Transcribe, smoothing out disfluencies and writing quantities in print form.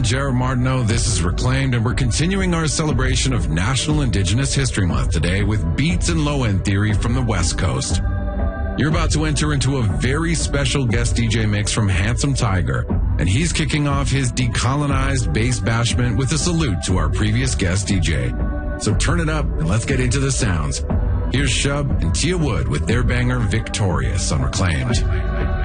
Jared Martineau. This is Reclaimed, and we're continuing our celebration of National Indigenous History Month today with beats and low-end theory from the West Coast. You're about to enter into a very special guest DJ mix from Handsome Tiger, and he's kicking off his decolonized bass bashment with a salute to our previous guest DJ. So turn it up and let's get into the sounds. Here's Shub and Tia Wood with their banger Victorious on Reclaimed.